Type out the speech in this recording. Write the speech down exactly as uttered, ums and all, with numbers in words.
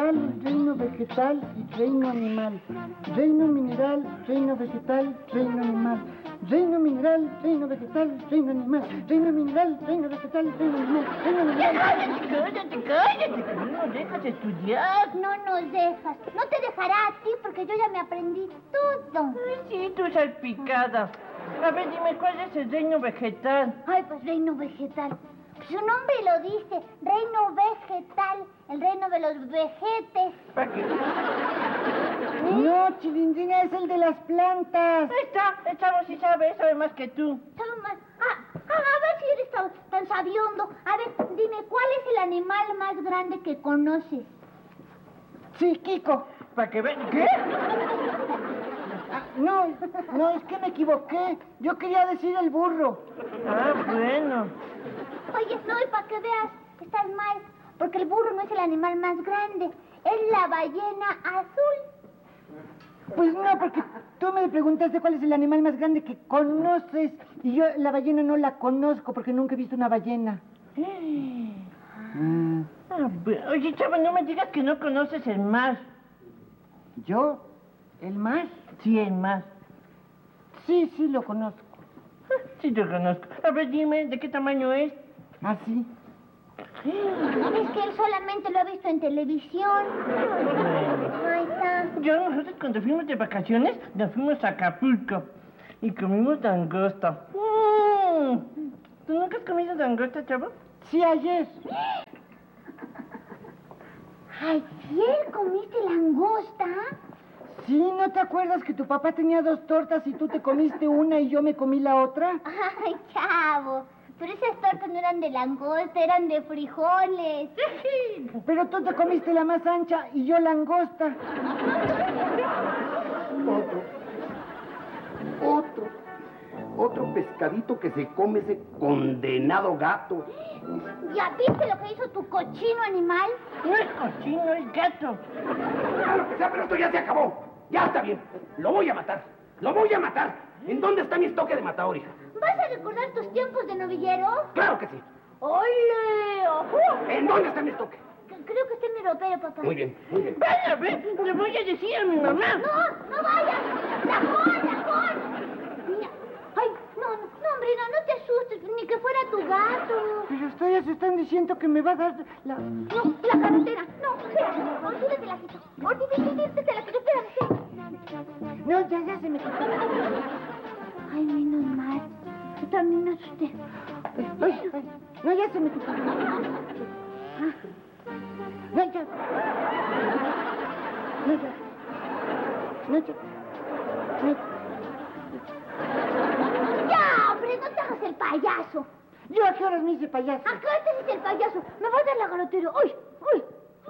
mineral, reino vegetal y reino animal. Reino mineral, reino vegetal, reino animal. Reino mineral, reino vegetal, reino animal. Reino mineral, reino vegetal, reino animal. Reino mineral. ¡Cállate, cállate, cállate! ¡Que no nos dejas estudiar! No nos dejas. No te dejará a ti porque yo ya me aprendí todo. Ay, sí, tú salpicada. A ver, dime, ¿cuál es el reino vegetal? Ay, pues reino vegetal. Su nombre lo dice, reino vegetal, el reino de los vegetes. ¿Para qué? No, Chilindrina, es el de las plantas. Ahí está, el chavo sí sabe, sabe más que tú. ¿Sabe más? Ah, ah, a ver si eres tan, tan sabiondo. A ver, dime, ¿cuál es el animal más grande que conoces? Sí, Kiko. ¿Para que vean? ¿Qué? Ah, no, no, es que me equivoqué. Yo quería decir el burro. Ah, bueno. Oye, no, y para que veas, estás mal, porque el burro no es el animal más grande, es la ballena azul. Pues no, porque tú me preguntaste cuál es el animal más grande que conoces y yo la ballena no la conozco porque nunca he visto una ballena. Ah. Ah, bueno. Oye, chavo, no me digas que no conoces el mar. ¿Yo? ¿El mar? Sí, el mar. Sí, sí lo conozco. Sí, lo conozco. A ver, dime, ¿de qué tamaño es? ¿Ah, sí? Es que él solamente lo ha visto en televisión. Ahí está. Yo, nosotros cuando fuimos de vacaciones, nos fuimos a Acapulco y comimos langosta. Mm. ¿Tú nunca has comido langosta, chavo? Sí, ayer. ¿Ayer comiste langosta? Sí, ¿no te acuerdas que tu papá tenía dos tortas y tú te comiste una y yo me comí la otra? Ay, chavo, pero esas tortas no eran de langosta, eran de frijoles. Pero tú te comiste la más ancha y yo langosta. Otro. Otro. Otro pescadito que se come ese condenado gato. ¿Ya viste lo que hizo tu cochino animal? No es cochino, es gato. Ah, lo que sea, pero esto ya se acabó. Ya está bien. Lo voy a matar. Lo voy a matar. ¿En dónde está mi estoque de matador, hija? ¿Vas a recordar tus tiempos de novillero? Claro que sí. ¡Ole! ¡Ojú! ¿En dónde está mi estoque? C- Creo que está en mi ropero, papá. Muy bien, muy bien. Ven a ver, le voy a decir a mi mamá. ¡No! ¡No vayas! ¡Lajón, lajón! Mira. ¡Ay! No, no, no, hombre, no, no te asustes, ni que fuera tu gato. Pero ustedes están diciendo que me va a dar la... No, la carretera. No, espérate. Ahorita te la quito. Ahorita te la quito. Espérame, espérame. No, ya, ya se me... Ay, menos mal. Yo también me asusté. Ay, ay, no, ya se me quitó. Ah. No, ya. No, ya. No, ya. No. ¡Ya, hombre! ¡No te hagas el payaso! ¿Yo a qué horas me hice payaso? ¿A qué hora te hiciste el payaso? Me va a dar la garotera. ¡Uy! ¡Uy!